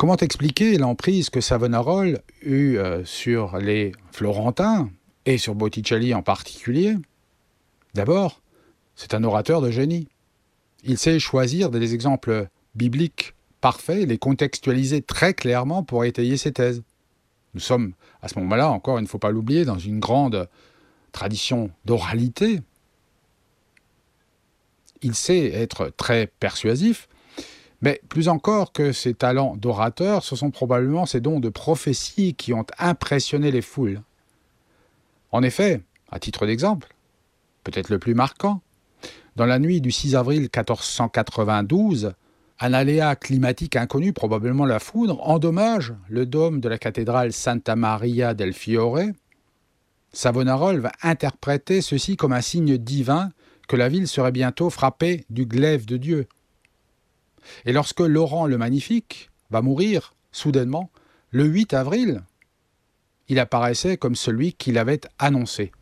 comment expliquer l'emprise que Savonarola eut sur les Florentins, et sur Botticelli en particulier? D'abord, c'est un orateur de génie. Il sait choisir des exemples bibliques parfaits et les contextualiser très clairement pour étayer ses thèses. Nous sommes, à ce moment-là, encore, il ne faut pas l'oublier, dans une grande tradition d'oralité. Il sait être très persuasif, mais plus encore que ses talents d'orateur, ce sont probablement ses dons de prophétie qui ont impressionné les foules. En effet, à titre d'exemple, peut-être le plus marquant, dans la nuit du 6 avril 1492, un aléa climatique inconnu, probablement la foudre, endommage le dôme de la cathédrale Santa Maria del Fiore. Savonarola va interpréter ceci comme un signe divin que la ville serait bientôt frappée du glaive de Dieu. Et lorsque Laurent le Magnifique va mourir, soudainement, le 8 avril, il apparaissait comme celui qui l'avait annoncé.